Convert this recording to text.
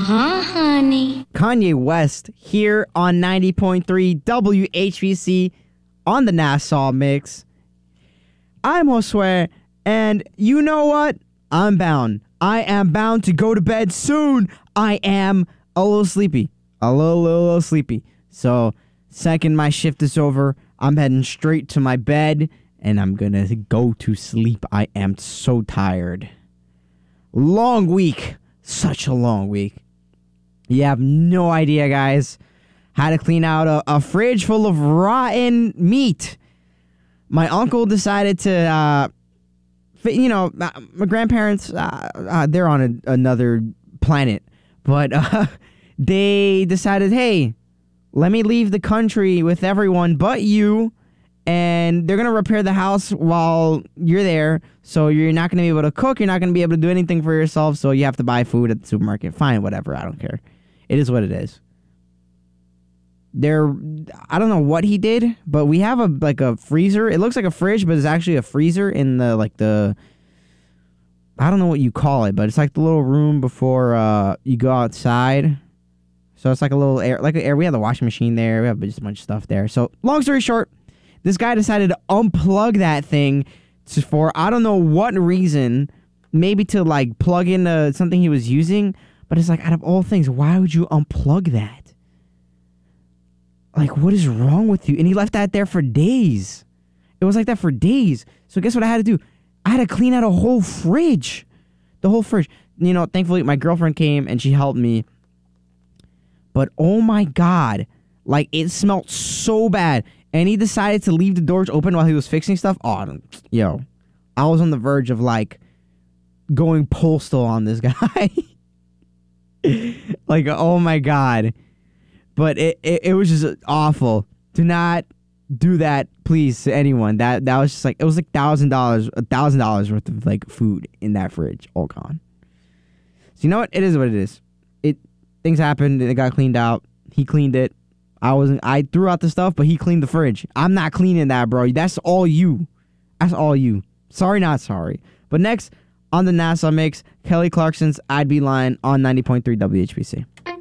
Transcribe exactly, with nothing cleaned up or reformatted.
Uh-huh, honey. Kanye West here on ninety point three W H B C on the Nassau Mix. I'm Josue, and you know what? I'm bound. I am bound to go to bed soon. I am a little sleepy. A little, little, little sleepy. So, second my shift is over, I'm heading straight to my bed, and I'm gonna go to sleep. I am so tired. Long week. Such a long week. You have no idea, guys, how to clean out a, a fridge full of rotten meat. My uncle decided to, uh, you know, my grandparents, uh, uh, they're on a, another planet, but uh, they decided, hey, let me leave the country with everyone but you, and they're going to repair the house while you're there, so you're not going to be able to cook, you're not going to be able to do anything for yourself, so you have to buy food at the supermarket. Fine, whatever, I don't care. It is what it is. There, I don't know what he did, but we have a like a freezer. It looks like a fridge, but it's actually a freezer in the like the. I don't know what you call it, but it's like the little room before uh, you go outside. So it's like a little air, like an air. We have the washing machine there. We have just a bunch of stuff there. So long story short, this guy decided to unplug that thing to, for I don't know what reason, maybe to like plug into something he was using. But it's like, out of all things, why would you unplug that? Like, what is wrong with you? And he left that there for days. It was like that for days. So guess what I had to do? I had to clean out a whole fridge. The whole fridge. You know, thankfully, my girlfriend came and she helped me. But, oh my God. Like, it smelled so bad. And he decided to leave the doors open while he was fixing stuff. Oh, yo. I was on the verge of, like, going postal on this guy. Like, oh my God. But it, it, it was just awful. Do not do that, please, to anyone. That that was just like, it was like thousand dollars, a thousand dollars worth of like food in that fridge, all gone. So you know what? It is what it is. It things happened and it got cleaned out. He cleaned it. I wasn't. I threw out the stuff, but he cleaned the fridge. I'm not cleaning that, bro. That's all you. That's all you. Sorry, not sorry. But next on the Nassau Mix, Kelly Clarkson's "I'd Be Lying" on ninety point three W H B C.